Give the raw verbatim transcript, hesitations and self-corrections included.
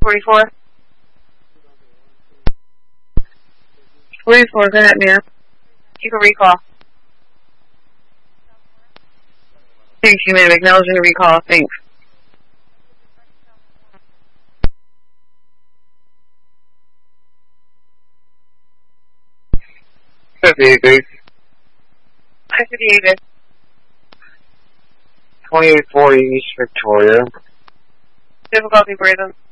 forty-four. forty-four, go ahead, ma'am. You can recall. Thank you, ma'am. Acknowledging the recall. Thanks. fifty-eight base. I fifty-eight. twenty-eight forty East Victoria. Difficulty breathing.